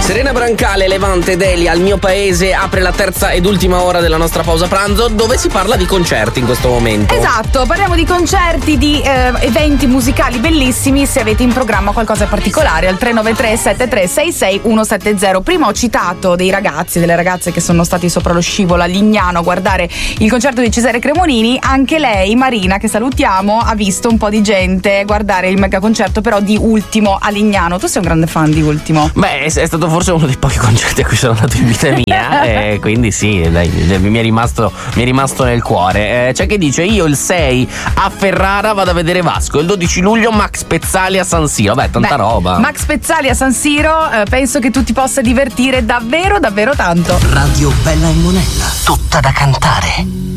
Serena Brancale, Levante Delia, al mio paese, apre la terza ed ultima ora della nostra pausa pranzo, dove si parla di concerti in questo momento. Esatto, parliamo di concerti, di eventi musicali bellissimi. Se avete in programma qualcosa di particolare, al 393 7366 170. Prima ho citato dei ragazzi e delle ragazze che sono stati sopra lo scivolo a Lignano a guardare il concerto di Cesare Cremonini. Anche lei, Marina, che salutiamo, ha visto un po' di gente guardare il mega concerto però di Ultimo a Lignano. Tu sei un grande fan di Ultimo? Beh, è stato forse uno dei pochi concerti a cui sono andato in vita mia, e quindi sì, dai, mi è rimasto nel cuore. C'è che dice: io il 6 a Ferrara vado a vedere Vasco, il 12 luglio Max Pezzali a San Siro. Beh, tanta roba. Max Pezzali a San Siro, penso che tu ti possa divertire davvero davvero tanto. Radio Bella e Monella, tutta da cantare.